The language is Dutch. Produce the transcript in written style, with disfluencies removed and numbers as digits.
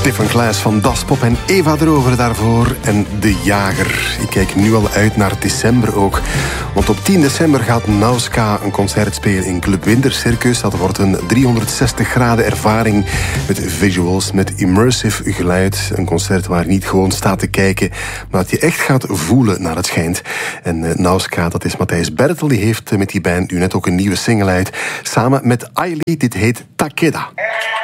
Different Class van Das Pop en Eva Drover daarvoor en De Jager. Ik kijk nu al uit naar december ook. Want op 10 december gaat Nauska een concert spelen in Club Winter Circus. Dat wordt een 360 graden ervaring met visuals, met immersive geluid. Een concert waar je niet gewoon staat te kijken, maar dat je echt gaat voelen naar het schijnt. En Nauska, dat is Matthijs Bertel, die heeft met die band nu net ook een nieuwe single uit. Samen met Ailey, dit heet Takeda.